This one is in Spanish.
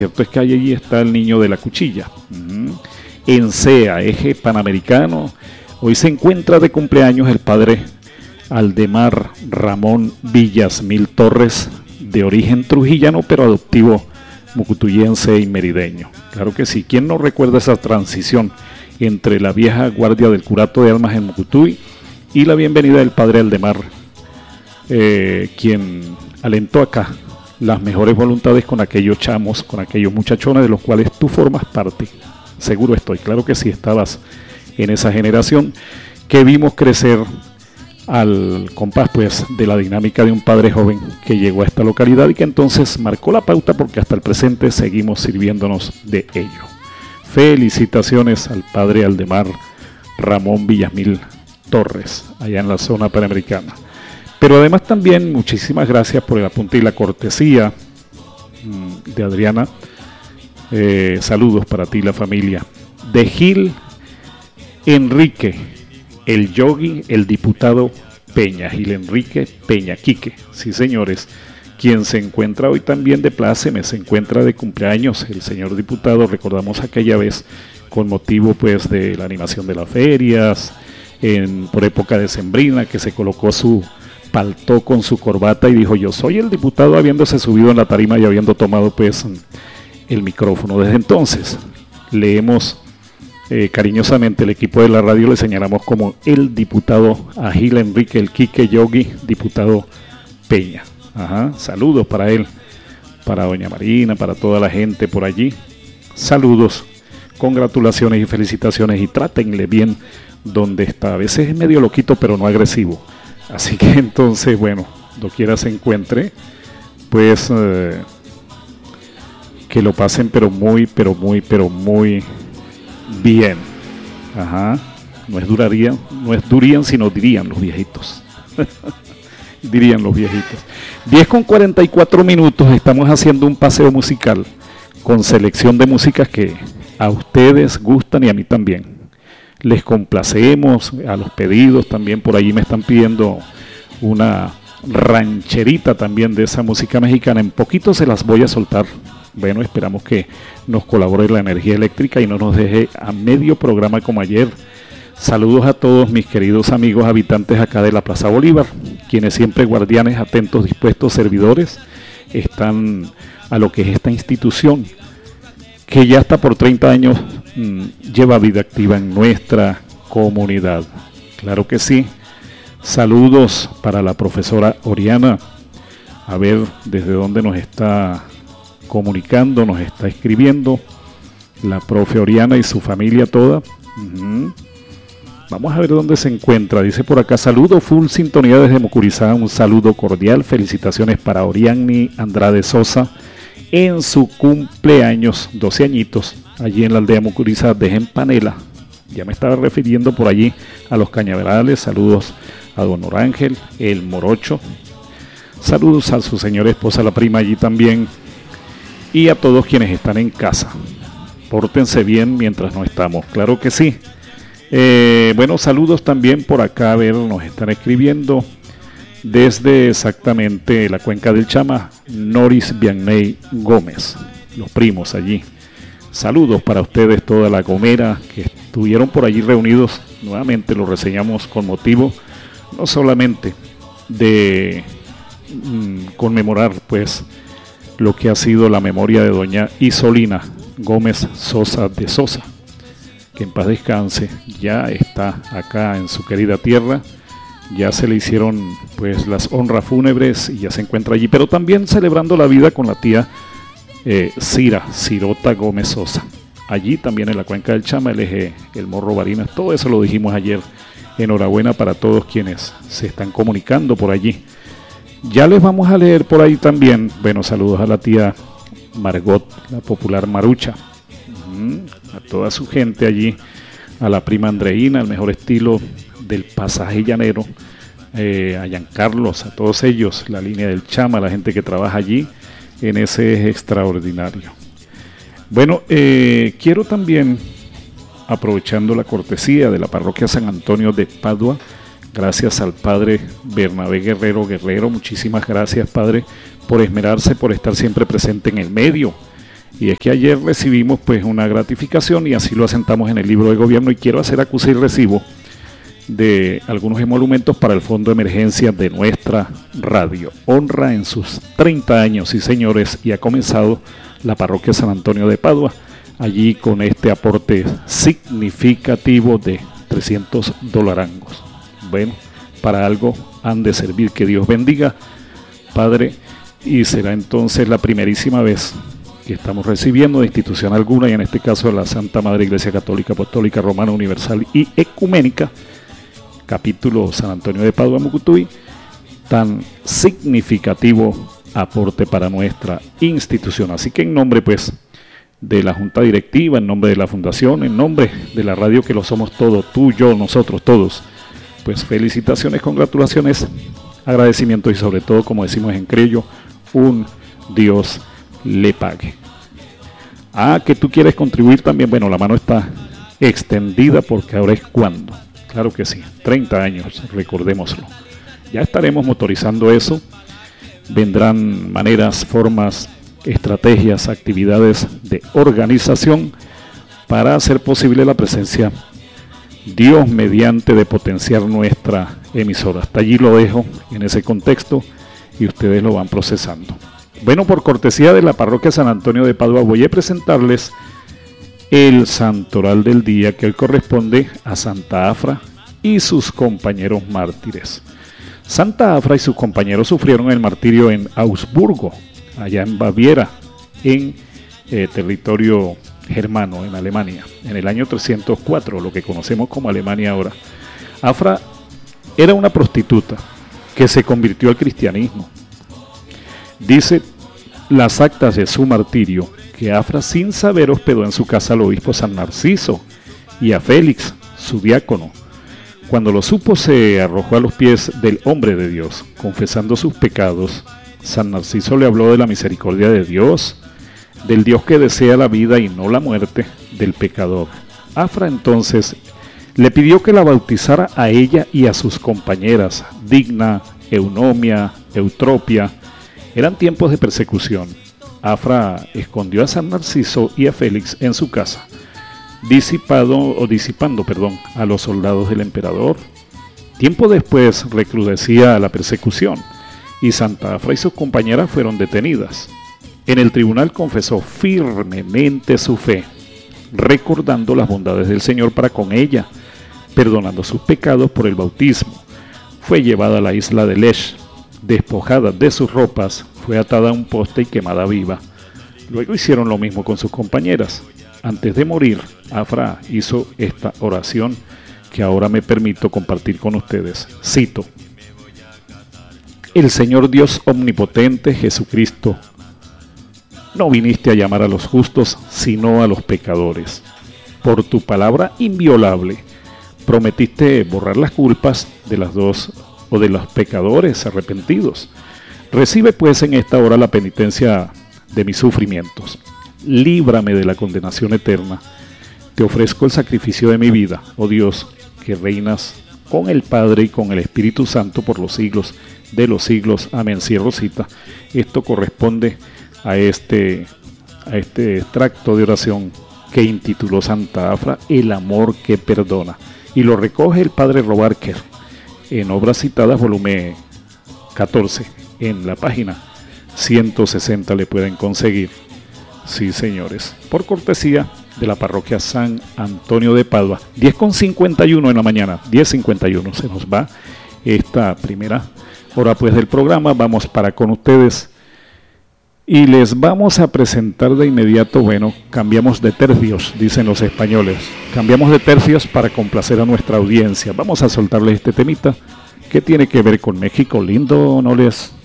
Cierto es que allí está el niño de la cuchilla. En CEA, Eje Panamericano, hoy se encuentra de cumpleaños el padre Aldemar Ramón Villasmil Torres, de origen trujillano pero adoptivo mucutuyense y merideño. Claro que sí, ¿quién no recuerda esa transición entre la vieja guardia del curato de almas en Mucutuy y la bienvenida del padre Aldemar, quien alentó acá las mejores voluntades con aquellos chamos, con aquellos muchachones de los cuales tú formas parte? Seguro estoy, claro que sí, estabas en esa generación que vimos crecer al compás pues de la dinámica de un padre joven que llegó a esta localidad y que entonces marcó la pauta, porque hasta el presente seguimos sirviéndonos de ello. Felicitaciones al padre Aldemar Ramón Villasmil Torres, allá en la zona panamericana. Pero además también muchísimas gracias por el apunte y la cortesía de Adriana. Saludos para ti y la familia. De Gil Enrique, el yogi, el diputado Peña, Gil Enrique Peña Quique. Sí, señores, quien se encuentra hoy también de pláceme, se encuentra de cumpleaños el señor diputado. Recordamos aquella vez con motivo pues de la animación de las ferias, por época decembrina, que se colocó su paltó con su corbata y dijo: yo soy el diputado, habiéndose subido en la tarima y habiendo tomado pues el micrófono. Desde entonces leemos cariñosamente, el equipo de la radio le señalamos como el diputado a Gil Enrique, el Quique Yogi, diputado Peña. Saludos para él, para doña Marina, para toda la gente por allí. Saludos, congratulaciones y felicitaciones, y trátenle bien donde está. A veces es medio loquito pero no agresivo. Así que entonces, bueno, doquiera se encuentre, pues que lo pasen pero muy bien. No es durían, sino dirían los viejitos. Dirían los viejitos. 10:44, estamos haciendo un paseo musical con selección de músicas que a ustedes gustan y a mí también. Les complacemos a los pedidos también. Por allí me están pidiendo una rancherita también de esa música mexicana. En poquito se las voy a soltar. Bueno, esperamos que nos colabore la energía eléctrica y no nos deje a medio programa como ayer. Saludos a todos mis queridos amigos habitantes acá de la Plaza Bolívar, quienes siempre guardianes, atentos, dispuestos, servidores, están a lo que es esta institución, que ya hasta por 30 años lleva vida activa en nuestra comunidad. Claro que sí. Saludos para la profesora Oriana, a ver desde dónde nos está comunicando, nos está escribiendo la profe Oriana y su familia toda. Vamos a ver dónde se encuentra. Dice por acá: saludo, full sintonía desde Mucurizá, un saludo cordial, felicitaciones para Oriani Andrade Sosa en su cumpleaños, 12 añitos, allí en la aldea Mucurizá de Gempanela. Ya me estaba refiriendo por allí a los cañaverales. Saludos a don Orángel, el morocho. Saludos a su señora esposa, la prima, allí también. Y a todos quienes están en casa. Pórtense bien mientras no estamos, claro que sí. Bueno, saludos también por acá, a ver, nos están escribiendo desde exactamente la cuenca del Chama, Noris Vianney Gómez, los primos allí. Saludos para ustedes, toda la Gomera, que estuvieron por allí reunidos. Nuevamente lo reseñamos con motivo no solamente de conmemorar pues lo que ha sido la memoria de doña Isolina Gómez Sosa de Sosa, que en paz descanse, ya está acá en su querida tierra. Ya se le hicieron pues las honras fúnebres y ya se encuentra allí, pero también celebrando la vida con la tía Cirota Gómez Sosa, allí también en la cuenca del Chama, el eje, el Morro Barinas. Todo eso lo dijimos ayer. Enhorabuena para todos quienes se están comunicando por allí. Ya les vamos a leer por ahí también. Bueno, saludos a la tía Margot, la popular Marucha, a toda su gente allí, a la prima Andreina, el mejor estilo del pasaje llanero, a Giancarlos, a todos ellos, la línea del Chama, la gente que trabaja allí en ese eje extraordinario. Bueno, quiero también, aprovechando la cortesía de la parroquia San Antonio de Padua, gracias al padre Bernabé Guerrero, muchísimas gracias, padre, por esmerarse, por estar siempre presente en el medio, Y es que ayer recibimos pues una gratificación y así lo asentamos en el libro de gobierno, y quiero hacer acusa y recibo de algunos emolumentos para el fondo de emergencia de nuestra radio. Honra en sus 30 años, sí señores, y ha comenzado la parroquia San Antonio de Padua, allí con este aporte significativo de $300. Bueno, para algo han de servir, que Dios bendiga, Padre, y será entonces la primerísima vez que estamos recibiendo de institución alguna, y en este caso de la Santa Madre Iglesia Católica Apostólica Romana Universal y Ecuménica, capítulo San Antonio de Padua Mucutuy, tan significativo aporte para nuestra institución. Así que en nombre pues de la Junta Directiva, en nombre de la Fundación, en nombre de la radio que lo somos todos, tú, yo, nosotros, todos, pues felicitaciones, congratulaciones, agradecimiento y sobre todo, como decimos en criollo, un Dios le pague. Que tú quieres contribuir también, bueno, la mano está extendida porque ahora es cuando, claro que sí, 30 años, recordémoslo. Ya estaremos motorizando eso, vendrán maneras, formas, estrategias, actividades de organización para hacer posible la presencia, Dios mediante, de potenciar nuestra emisora. Hasta allí lo dejo en ese contexto y ustedes lo van procesando. Bueno, por cortesía de la parroquia San Antonio de Padua voy a presentarles el santoral del día, que hoy corresponde a Santa Afra y sus compañeros mártires. Santa Afra y sus compañeros sufrieron el martirio en Augsburgo, allá en Baviera, en territorio germano, en Alemania, en el año 304, lo que conocemos como Alemania ahora. Afra era una prostituta que se convirtió al cristianismo. Dice las actas de su martirio que Afra, sin saber, hospedó en su casa al obispo San Narciso y a Félix, su diácono. Cuando lo supo, se arrojó a los pies del hombre de Dios, confesando sus pecados. San Narciso le habló de la misericordia de Dios, del Dios que desea la vida y no la muerte del pecador. Afra entonces le pidió que la bautizara a ella y a sus compañeras, Digna, Eunomia, Eutropia. Eran tiempos de persecución. Afra escondió a San Narciso y a Félix en su casa, disipando a los soldados del emperador. Tiempo después recrudecía la persecución y Santa Afra y sus compañeras fueron detenidas. En el tribunal confesó firmemente su fe, recordando las bondades del Señor para con ella, perdonando sus pecados por el bautismo. Fue llevada a la isla de Lech, despojada de sus ropas, fue atada a un poste y quemada viva. Luego hicieron lo mismo con sus compañeras. Antes de morir, Afra hizo esta oración que ahora me permito compartir con ustedes. Cito: El Señor Dios omnipotente, Jesucristo, no viniste a llamar a los justos, sino a los pecadores. Por tu palabra inviolable, prometiste borrar las culpas de las dos o de los pecadores arrepentidos. Recibe pues en esta hora la penitencia de mis sufrimientos. Líbrame de la condenación eterna. Te ofrezco el sacrificio de mi vida, oh Dios, que reinas con el Padre y con el Espíritu Santo por los siglos de los siglos. Amén. Cierro cita. Esto corresponde a este extracto de oración que intituló Santa Afra, el amor que perdona, y lo recoge el padre Robarker en Obras Citadas, volumen 14, en la página 160 le pueden conseguir. Sí, señores, por cortesía de la parroquia San Antonio de Padua. 10:51 en la mañana, 10:51, se nos va esta primera hora pues del programa. Vamos para con ustedes y les vamos a presentar de inmediato, bueno, cambiamos de tercios, dicen los españoles. Cambiamos de tercios para complacer a nuestra audiencia. Vamos a soltarles este temita que tiene que ver con México lindo, ¿no les